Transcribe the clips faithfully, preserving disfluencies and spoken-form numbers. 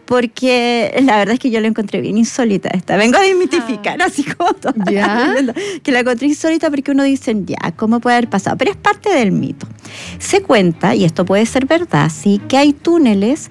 porque la verdad es que yo la encontré bien insólita esta. Vengo a desmitificar, ah. así como todo. ¿Ya? Que la encontré insólita porque uno dice, ya, ¿cómo puede haber pasado? Pero es parte del mito. Se cuenta, y esto puede ser verdad, sí, que hay túneles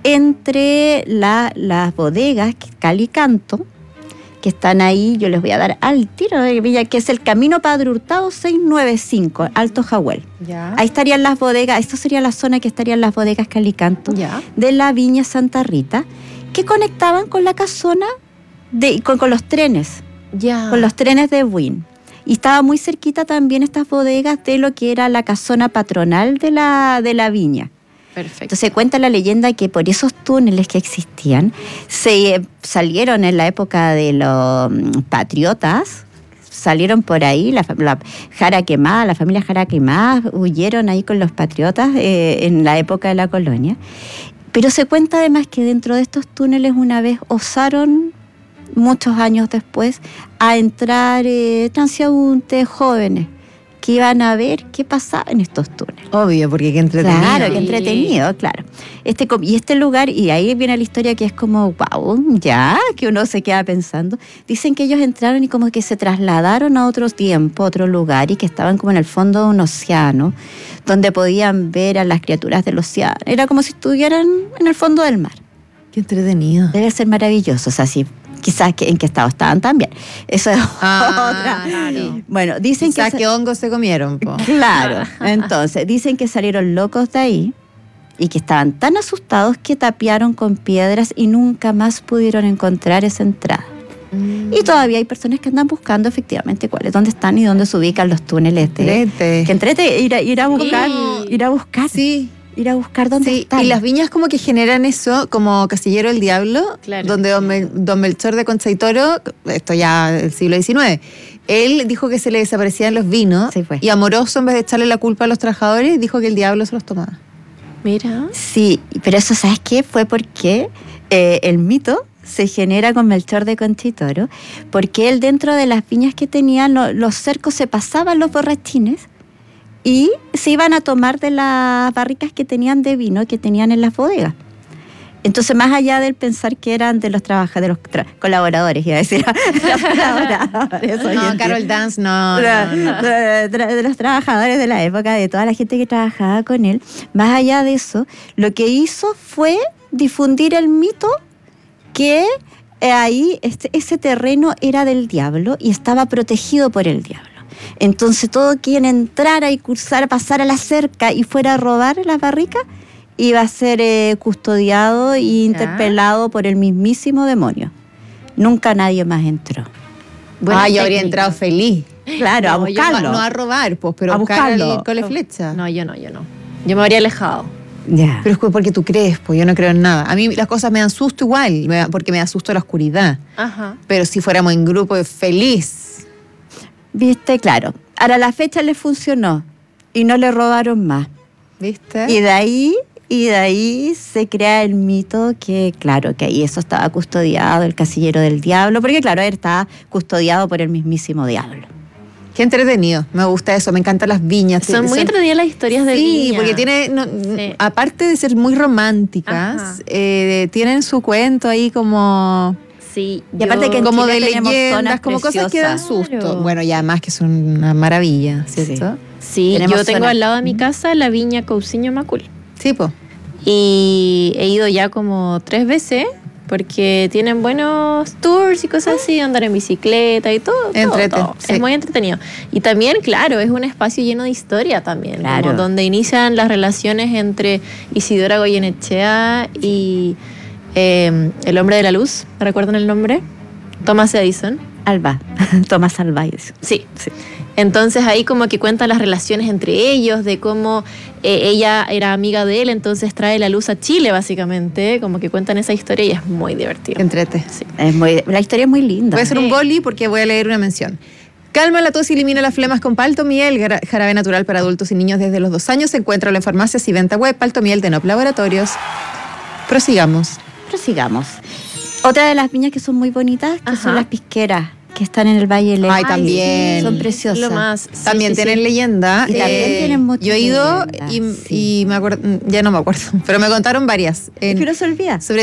entre la, las bodegas Calicanto, que están ahí, yo les voy a dar al tiro de Villa, que es el Camino Padre Hurtado seiscientos noventa y cinco, Alto Jahuel. Ya. Ahí estarían las bodegas, esto sería la zona que estarían las bodegas Calicanto, ya. de la Viña Santa Rita, que conectaban con la casona, de, con, con los trenes, ya. con los trenes de Buin. Y estaba muy cerquita también estas bodegas de lo que era la casona patronal de la, de la viña. Perfecto. Entonces cuenta la leyenda que por esos túneles que existían, se eh, salieron en la época de los um, patriotas, salieron por ahí, la, la Jara Quemada, la familia Jara Quemada, huyeron ahí con los patriotas eh, en la época de la colonia. Pero se cuenta además que dentro de estos túneles una vez osaron, muchos años después, a entrar eh, transeúntes jóvenes que iban a ver qué pasaba en estos túneles. Obvio, porque qué entretenido. Claro, qué entretenido, claro. Este, y este lugar, y ahí viene la historia que es como, wow, ya, que uno se queda pensando. Dicen que ellos entraron y como que se trasladaron a otro tiempo, a otro lugar, y que estaban como en el fondo de un océano, donde podían ver a las criaturas del océano. Era como si estuvieran en el fondo del mar. Qué entretenido. Debe ser maravilloso, o sea, sí. Quizás que, en qué estado estaban también. Eso es ah, otra. Claro. Bueno, dicen Quizás que... qué hongos se comieron, po. Claro. Entonces, dicen que salieron locos de ahí y que estaban tan asustados que tapiaron con piedras y nunca más pudieron encontrar esa entrada. Mm. Y todavía hay personas que andan buscando efectivamente cuáles, dónde están y dónde se ubican los túneles. De, entrete. Que entrete, ir a, ir a buscar, sí. ir a buscar. Sí. Ir a buscar dónde sí, están. Y las viñas como que generan eso, como Castillero del Diablo, claro. donde don, Mel, don Melchor de Concha y Toro, esto ya del siglo diecinueve, él dijo que se le desaparecían los vinos, sí, pues. Y amoroso, en vez de echarle la culpa a los trabajadores, dijo que el diablo se los tomaba. Mira. Sí, pero eso, ¿sabes qué? Fue porque eh, el mito se genera con Melchor de Concha y Toro, porque él dentro de las viñas que tenía, lo, los cercos se pasaban los borrachines, y se iban a tomar de las barricas que tenían de vino que tenían en las bodegas. Entonces, más allá del pensar que eran de los trabajadores, de los tra- colaboradores, iba a decir, los colaboradores. No, Carol Dance, no. no, no. De, de, de los trabajadores de la época, de toda la gente que trabajaba con él. Más allá de eso, lo que hizo fue difundir el mito que eh, ahí este, ese terreno era del diablo y estaba protegido por el diablo. Entonces todo quien entrara y cursara, pasara la cerca y fuera a robar las barricas, iba a ser eh, custodiado e interpelado por el mismísimo demonio. Nunca nadie más entró. Buena ah, yo habría entrado feliz. Claro, no, a buscarlo. No, no a robar, pues, pero a a buscar buscarlo. El, con la flecha. No, yo no, yo no. Yo me habría alejado. Ya. Pero es porque tú crees, pues yo no creo en nada. A mí las cosas me dan susto igual, me da, porque me da susto la oscuridad. Ajá. Pero si fuéramos en grupo, feliz. ¿Viste? Claro. Ahora la fecha le funcionó y no le robaron más. ¿Viste? Y de ahí, y de ahí se crea el mito que, claro, que ahí eso estaba custodiado, el casillero del diablo, porque claro, él estaba custodiado por el mismísimo diablo. Qué entretenido, me gusta eso, me encantan las viñas. Son muy entretenidas las historias de sí, viña. porque tiene, no, sí. aparte de ser muy románticas, eh, tienen su cuento ahí como... Sí, y aparte que en como Chile de leyendas, como preciosas. Cosas que dan susto. Claro. Bueno, y además que son una maravilla, ¿cierto? Sí, Tenemos yo tengo zona. al lado de mi casa la viña Cousiño Macul. Sí, pues. Y he ido ya como tres veces porque tienen buenos tours y cosas así, andar en bicicleta y todo. Entrete, todo, todo. sí. Es muy entretenido. Y también, claro, es un espacio lleno de historia también. Claro. Como donde inician las relaciones entre Isidora Goyenechea y eh, el hombre de la luz. ¿Me recuerdan el nombre? Thomas Edison. Alba, Tomás Alba. Sí, sí. Entonces ahí como que cuentan las relaciones entre ellos, de cómo eh, ella era amiga de él, entonces trae la luz a Chile básicamente, como que cuentan esa historia y es muy divertido. Entrete. Sí. Es muy, la historia es muy linda. Voy a hacer un boli porque voy a leer una mención. Calma la tos y elimina las flemas con Paltomiel, jarabe natural para adultos y niños desde los dos años. Se encuentra en farmacias y venta web. Paltomiel de Nop Laboratorios. Prosigamos. Prosigamos. Otra de las viñas que son muy bonitas, que Ajá. son las pisqueras, que están en el Valle Lejos. Ay, también. Son preciosas. Lo más. Sí, También sí, tienen sí. leyenda. Y también tienen muchas Yo he ido leyendas, y, sí. y me acuerdo, ya no me acuerdo, pero me contaron varias. Es En- que no se olvida. sobre